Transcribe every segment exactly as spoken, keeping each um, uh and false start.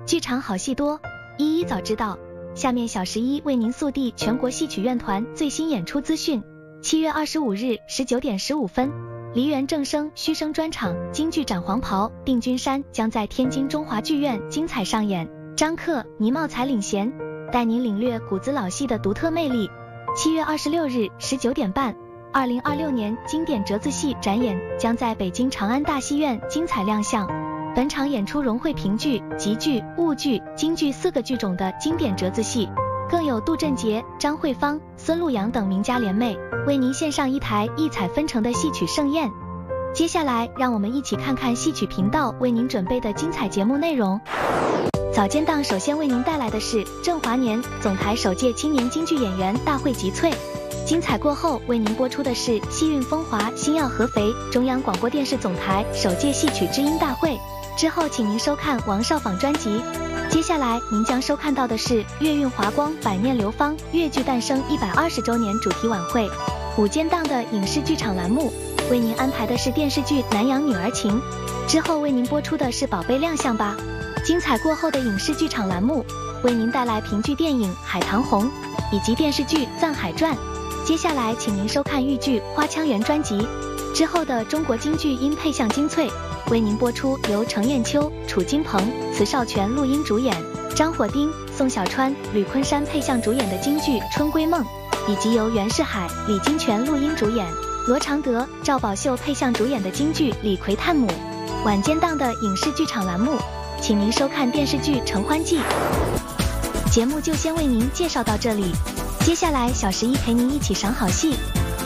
剧场好戏多，一一早知道。下面小十一为您速递全国戏曲院团最新演出资讯。七月二十五日十九点十五分，梨园正声虚声专场京剧《斩黄袍》定军山将在天津中华剧院精彩上演，张克、倪茂才领衔，带您领略古子老戏的独特魅力。七月二十六日十九点半，二零二六年经典折子戏展演将在北京长安大戏院精彩亮相。本场演出融汇评剧、集剧、婺剧、京剧四个剧种的经典折子戏，更有杜振杰、张惠芳、孙路阳等名家联袂，为您献上一台异彩纷呈的戏曲盛宴。接下来，让我们一起看看戏曲频道为您准备的精彩节目内容。早间档首先为您带来的是正华年总台首届青年京剧演员大会集萃。精彩过后为您播出的是戏韵风华星耀合肥中央广播电视总台首届戏曲知音大会。之后请您收看王少舫专辑。接下来您将收看到的是粤韵华光百念流芳粤剧诞生一百二十周年主题晚会。午间档的影视剧场栏目为您安排的是电视剧《南洋女儿情》，之后为您播出的是宝贝亮相吧。精彩过后的影视剧场栏目为您带来评剧电影《海棠红》以及电视剧《藏海传》。接下来请您收看豫剧《花腔圆》专辑。之后的中国京剧音配相精粹为您播出由程砚秋、楚金鹏、慈少全录音主演，张火丁、宋小川、吕昆山配相主演的京剧《春闺梦》，以及由袁世海、李金泉录音主演，罗常德、赵宝秀配相主演的京剧《李逵探母》。晚间档的影视剧场栏目请您收看电视剧《承欢记》。节目就先为您介绍到这里，接下来小十一陪您一起赏好戏。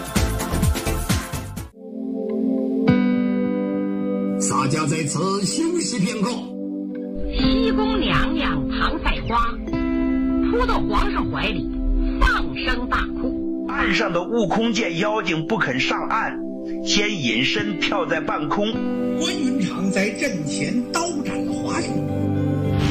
洒家在此休息片刻。 西宫娘娘唐赛花扑到皇上怀里，放声大哭。 岸上的悟空见妖精不肯上岸，先隐身跳在半空。 关云长在阵前刀斩了华雄，